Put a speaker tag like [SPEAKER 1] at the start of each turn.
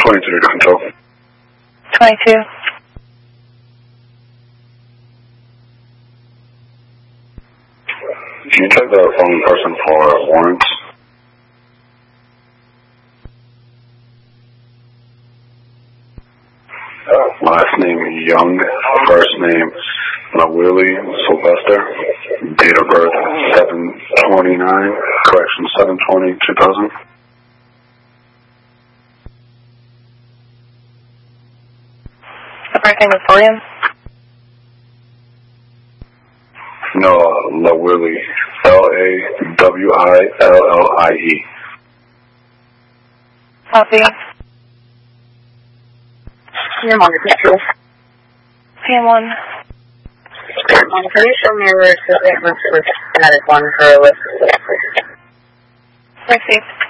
[SPEAKER 1] 23 to control.
[SPEAKER 2] 22.
[SPEAKER 1] Can you check the phone person for warrants? Last name Young, first name Willie Sylvester, date of birth 7/29, correction 7/20/2000.
[SPEAKER 2] The first name is William?
[SPEAKER 1] No, Lawillie, Lawillie.
[SPEAKER 2] Copy.
[SPEAKER 3] Your monitor.
[SPEAKER 2] PM1.
[SPEAKER 3] Monitor, show me your receipt with status 1 for a list.
[SPEAKER 2] Received.